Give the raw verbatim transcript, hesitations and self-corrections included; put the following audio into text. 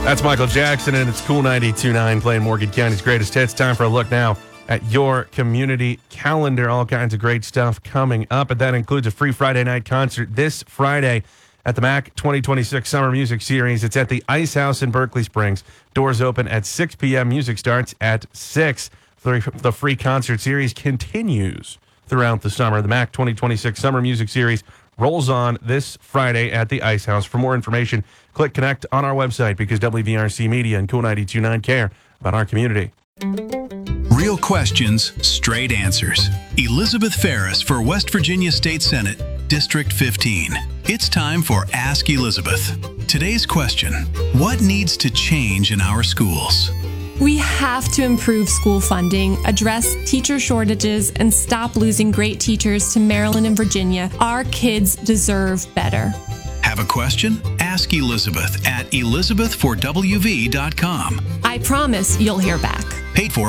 That's Michael Jackson, and it's Cool ninety-two point nine playing Morgan County's greatest hits. Time for a look now at your community calendar. All kinds of great stuff coming up, and that includes a free Friday night concert this Friday at the M A C twenty twenty-six Summer Music Series. It's at the Ice House in Berkeley Springs. Doors open at six p.m. Music starts at six. The free concert series continues throughout the summer. The M A C twenty twenty-six Summer Music Series rolls on this Friday at the Ice House. For more information, click connect on our website, because W V R C Media and Cool ninety-two point nine care about our community. Real questions, straight answers. Elizabeth Ferris for West Virginia State Senate, District fifteen. It's time for Ask Elizabeth. Today's question: what needs to change in our schools? We have to improve school funding, address teacher shortages, and stop losing great teachers to Maryland and Virginia. Our kids deserve better. Have a question? Ask Elizabeth at elizabeth for w v dot com. I promise you'll hear back. Paid for